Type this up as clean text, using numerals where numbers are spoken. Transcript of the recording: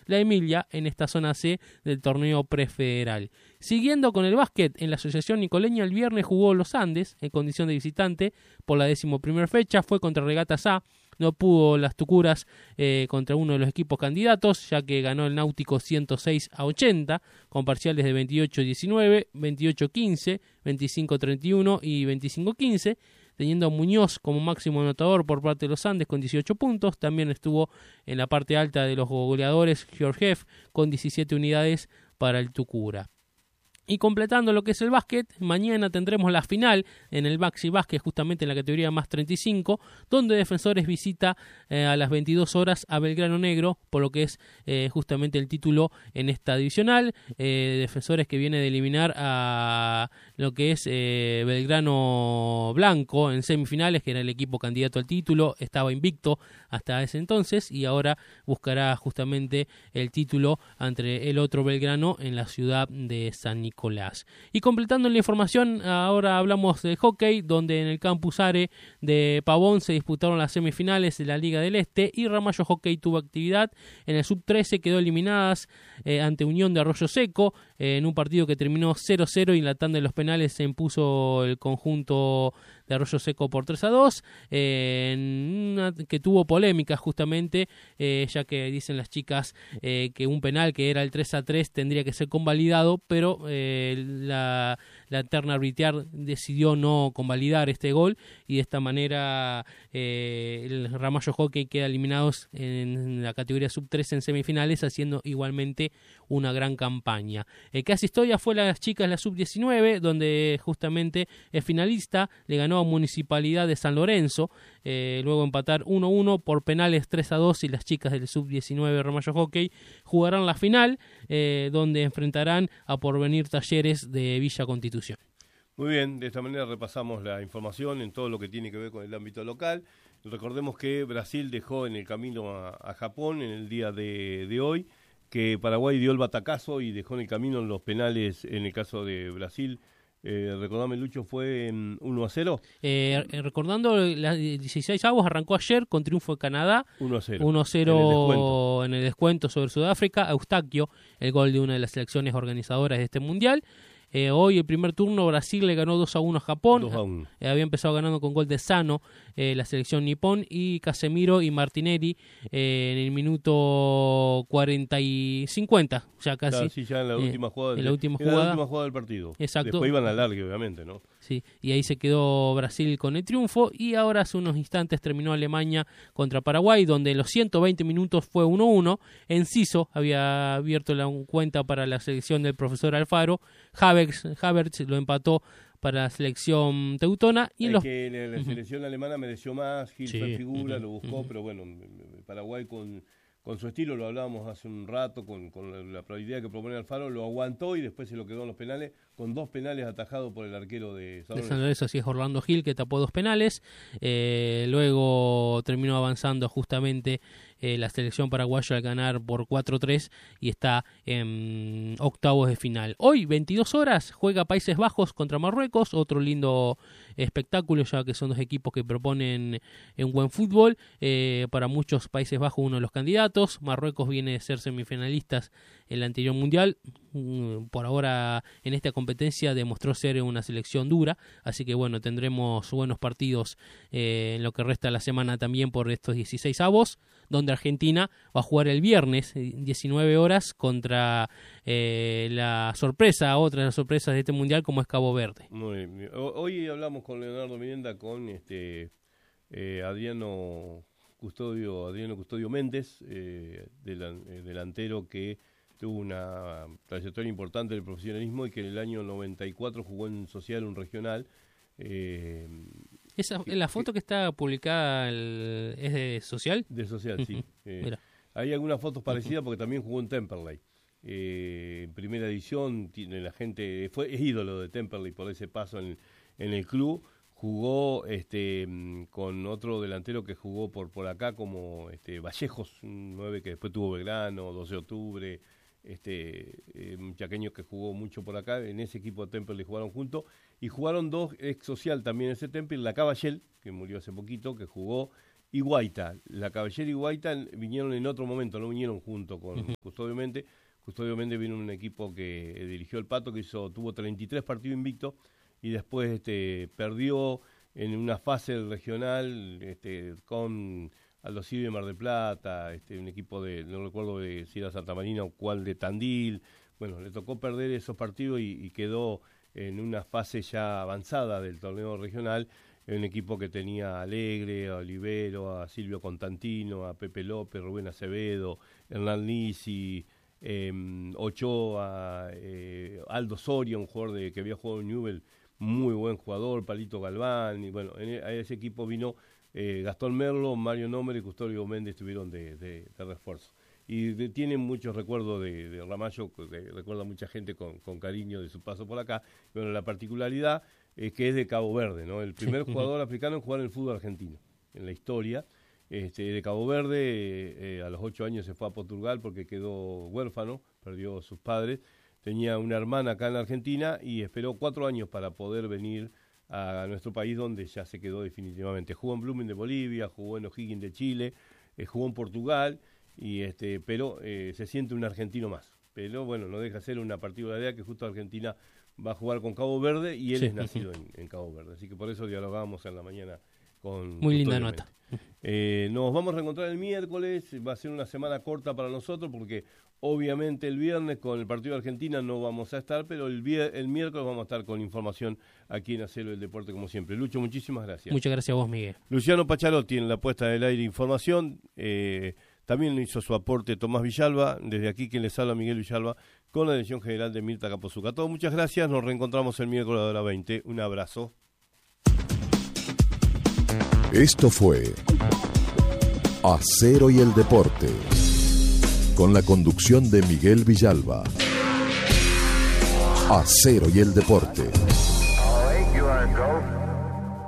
La Emilia en esta zona C del torneo prefederal. Siguiendo con el básquet, en la Asociación Nicoleña el viernes jugó Los Andes en condición de visitante por la 11ª fecha, fue contra Regatas A. No pudo las Tucuras contra uno de los equipos candidatos, ya que ganó el Náutico 106-80, con parciales de 28-19, 28-15, 25-31 y 25-15, teniendo a Muñoz como máximo anotador por parte de los Andes con 18 puntos. También estuvo en la parte alta de los goleadores Georgiev con 17 unidades para el Tucura. Y completando lo que es el básquet, mañana tendremos la final en el Maxi Básquet, justamente en la categoría más 35, donde Defensores visita a las 22 horas a Belgrano Negro, por lo que es justamente el título en esta divisional. Defensores que viene de eliminar a lo que es Belgrano Blanco en semifinales, que era el equipo candidato al título, estaba invicto hasta ese entonces y ahora buscará justamente el título ante el otro Belgrano en la ciudad de San Nicolás. Y completando la información, ahora hablamos de hockey, donde en el Campus Are de Pavón se disputaron las semifinales de la Liga del Este y Ramallo Hockey tuvo actividad. En el Sub-13 quedó eliminadas ante Unión de Arroyo Seco en un partido que terminó 0-0 y en la tanda de los penales se impuso el conjunto de Arroyo Seco por 3-2, que tuvo polémica justamente, ya que dicen las chicas que un penal que era el 3-3 tendría que ser convalidado, pero la terna arbitral decidió no convalidar este gol y de esta manera el Ramallo Hockey queda eliminados en la categoría Sub-13 en semifinales, haciendo igualmente una gran campaña. El que hace historia fue las chicas la Sub-19, donde justamente el finalista le ganó a Municipalidad de San Lorenzo, luego empatar 1-1 por penales 3-2 y las chicas del Sub-19 Ramallo Hockey jugarán la final, donde enfrentarán a Porvenir Talleres de Villa Constitución. Muy bien, de esta manera repasamos la información en todo lo que tiene que ver con el ámbito local. Recordemos que Brasil dejó en el camino a Japón en el día de hoy, que Paraguay dio el batacazo y dejó en el camino los penales en el caso de Brasil. Recordame, Lucho, fue 1-0. Recordando, las 16 avos arrancó ayer con triunfo de Canadá. 1-0. 1-0 en el descuento sobre Sudáfrica. Eustaquio, el gol de una de las selecciones organizadoras de este mundial. Hoy el primer turno Brasil le ganó 2-1 a Japón. 2-1. Había empezado ganando con gol de Sano la selección nipón, y Casemiro y Martinelli en el minuto 40 y 50, ya casi. Claro, sí, ya en la última jugada. En la última jugada del partido. Exacto. Después iban al largue, obviamente, ¿no? Sí, y ahí se quedó Brasil con el triunfo, y ahora hace unos instantes terminó Alemania contra Paraguay, donde en los 120 minutos fue 1-1. Enciso había abierto la cuenta para la selección del profesor Alfaro. Havertz lo empató para la selección teutona. Y la selección alemana mereció más, Gil fue figura, lo buscó, pero bueno, Paraguay con su estilo, lo hablábamos hace un rato, con la idea que propone Alfaro, lo aguantó y después se lo quedó en los penales, con 2 penales atajados por el arquero de San Lorenzo. Así es, Orlando Gil, que tapó 2 penales. Luego terminó avanzando justamente la selección paraguaya al ganar por 4-3 y está en octavos de final. Hoy, 22 horas, juega Países Bajos contra Marruecos, otro lindo espectáculo, ya que son dos equipos que proponen un buen fútbol. Para muchos, Países Bajos uno de los candidatos. Marruecos viene de ser semifinalistas en el anterior mundial. Por ahora en esta competencia demostró ser una selección dura, así que bueno, tendremos buenos partidos en lo que resta de la semana también por estos 16 avos, donde Argentina va a jugar el viernes 19 horas contra la sorpresa, otra de las sorpresas de este mundial, como es Cabo Verde. Muy bien. Hoy hablamos con Leonardo Miranda, con Adriano Custodio Méndez, delantero que tuvo una trayectoria importante del profesionalismo y que en el año 94 jugó en Social, un regional. La foto que está publicada es de Social. De Social, sí. Hay algunas fotos parecidas porque también jugó en Temperley. En primera edición, la gente es ídolo de Temperley por ese paso en el club. Jugó con otro delantero que jugó por acá como Vallejos, un 9 que después tuvo Belgrano, 12 de octubre, un chaqueño que jugó mucho por acá. En ese equipo de Temperley jugaron juntos y jugaron 2 ex Social también en ese Temperley, la Caballel, que murió hace poquito, que jugó, y Guaita. La Caballero y Guaita vinieron en otro momento, no vinieron junto con Custodio Méndez. Custodio Méndez vino un equipo que dirigió el Pato, que tuvo 33 partidos invictos y después perdió en una fase regional con Aldo Civi de Mar del Plata, un equipo no recuerdo si era Santa Marina o cuál, de Tandil. Bueno, le tocó perder esos partidos y quedó en una fase ya avanzada del torneo regional, un equipo que tenía a Alegre, a Olivero, a Silvio Constantino, a Pepe López, Rubén Acevedo, Hernán Lisi, Ochoa, Aldo Soria, un jugador que había jugado en Newell, muy buen jugador, Palito Galván, y bueno, a ese equipo vino Gastón Merlo, Mario Nómez y Custodio Méndez estuvieron de refuerzo. Y tienen muchos recuerdos de Ramallo, recuerda mucha gente con cariño de su paso por acá. Bueno, la particularidad es que es de Cabo Verde, ¿no? El primer jugador africano en jugar en el fútbol argentino, en la historia. De Cabo Verde, a los 8 años se fue a Portugal porque quedó huérfano, perdió a sus padres. Tenía una hermana acá en la Argentina y esperó 4 años para poder venir a nuestro país, donde ya se quedó definitivamente. Jugó en Blooming de Bolivia, jugó en O'Higgins de Chile, jugó en Portugal, pero se siente un argentino más. Pero bueno, no deja de ser una particularidad que justo Argentina va a jugar con Cabo Verde y él es nacido en Cabo Verde. Así que por eso dialogamos en la mañana con... Muy linda nota. Nos vamos a reencontrar el miércoles, va a ser una semana corta para nosotros porque obviamente el viernes con el partido de Argentina no vamos a estar, pero el miércoles vamos a estar con información aquí en Hacelo del Deporte como siempre. Lucho, muchísimas gracias. Muchas gracias a vos, Miguel. Luciano Pacharotti en la puesta del aire información, también hizo su aporte Tomás Villalba, desde aquí quien les habla Miguel Villalba, con la dirección general de Mirta Capozuca. A todos muchas gracias, nos reencontramos el miércoles a la hora 20. Un abrazo. Esto fue Acero y el Deporte, con la conducción de Miguel Villalba. Acero y el Deporte. All right, you are go.